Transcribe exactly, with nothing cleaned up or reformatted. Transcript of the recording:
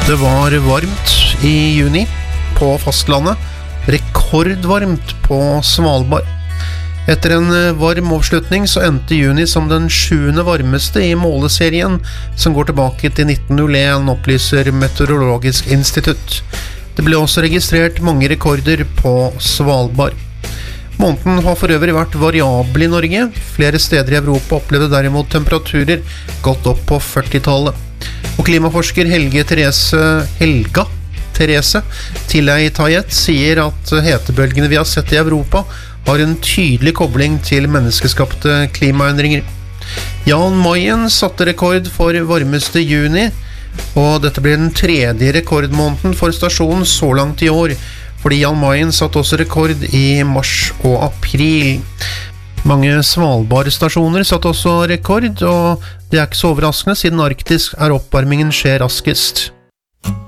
Det var varmt i juni på fastlandet, rekordvarmt på Svalbard. Etter en varm avslutning så endte juni som den sjuende varmeste i måleserien som går tilbake til nitten null en, opplyser Meteorologisk institutt. Det ble også registrert mange rekorder på Svalbard. Måneden har for øvrig vært variabel i Norge. Flere steder i Europa opplevde derimot temperaturer gått opp på førtitallet. Og klimaforsker Helge Therese, Helga Therese Tilley Tayet sier at hetebølgene vi har sett i Europa har en tydelig kobling til menneskeskapte klimaendringer. Jan Mayen satte rekord for varmeste juni, og dette blir den tredje rekordmåneden for stasjonen så langt i år, fordi Jan Mayen satte også rekord i mars og april. Mange Svalbard-stasjoner satte også rekord, og det er ikke så overraskende siden Arktis er oppvarmingen skjer raskest.